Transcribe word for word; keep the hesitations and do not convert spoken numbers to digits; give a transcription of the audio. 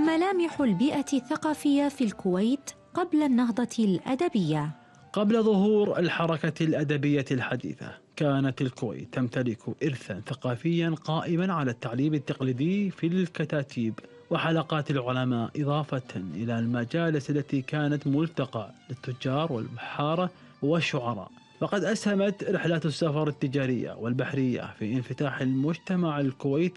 ملامح البيئة الثقافية في الكويت قبل النهضة الأدبية. قبل ظهور الحركة الأدبية الحديثة كانت الكويت تمتلك إرثاً ثقافياً قائماً على التعليم التقليدي في الكتاتيب وحلقات العلماء، إضافة إلى المجالس التي كانت ملتقى للتجار والبحارة والشعراء. وقد أسهمت رحلات السفر التجارية والبحرية في انفتاح المجتمع الكويتي